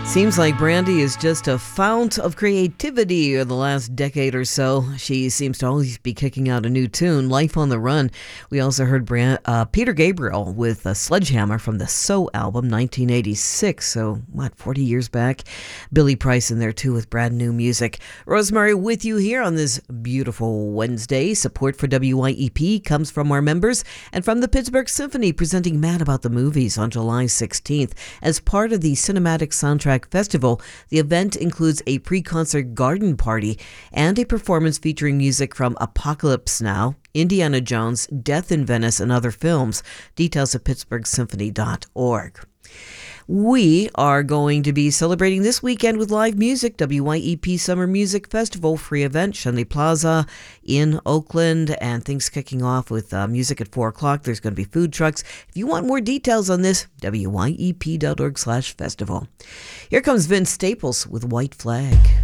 Seems like Brandy is just a fount of creativity over the last decade or so. She seems to always be kicking out a new tune, Life on the Run. We also heard Peter Gabriel with a Sledgehammer from the So album, 1986. So, 40 years back? Billy Price in there too with brand new music. Rosemary with you here on this beautiful Wednesday. Support for WYEP comes from our members and from the Pittsburgh Symphony presenting Mad About the Movies on July 16th. As part of the Cinematic Soundtrack Festival, the event includes a pre-concert garden party and a performance featuring music from Apocalypse Now, Indiana Jones, Death in Venice, and other films. Details at pittsburghsymphony.org. We are going to be celebrating this weekend with live music. WYEP Summer Music Festival, free event, Shenley Plaza in Oakland, and things kicking off with music at 4 o'clock. There's going to be food trucks. If you want more details on this, wyep.org/festival. Here comes Vince Staples with White Flag.